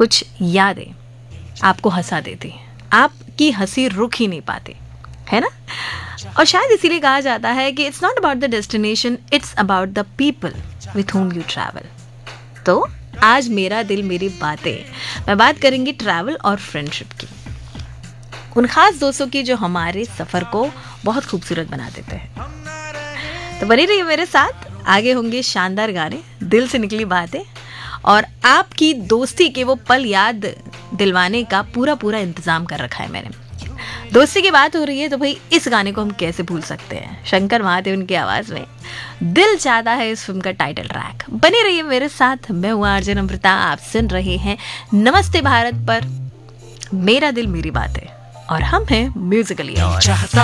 कुछ यादें आपको हंसा देती, आपकी हंसी रुक ही नहीं पाती, है ना? और शायद इसीलिए कहा जाता है कि it's not about the destination, it's about the people with whom you travel. तो आज मेरा दिल मेरी बातें मैं बात करेंगी ट्रैवल और फ्रेंडशिप की, उन खास दोस्तों की जो हमारे सफ़र को बहुत खूबसूरत बना देते हैं। तो बनी रहिए मेरे साथ, आगे होंगे शानदार गाने, दिल से निकली बातें और आपकी दोस्ती के वो पल याद दिलवाने का पूरा इंतज़ाम कर रखा है मैंने। दोस्ती की बात हो रही है तो भाई इस गाने को हम कैसे भूल सकते हैं, शंकर महादेव उनकी आवाज़ में दिल चाहता है इस फिल्म का टाइटल ट्रैक। बने रहिए मेरे साथ, मैं हूँ आरजे नम्रता, आप सुन रहे हैं नमस्ते भारत पर मेरा दिल मेरी बातें और हम हैं म्यूजिकली। और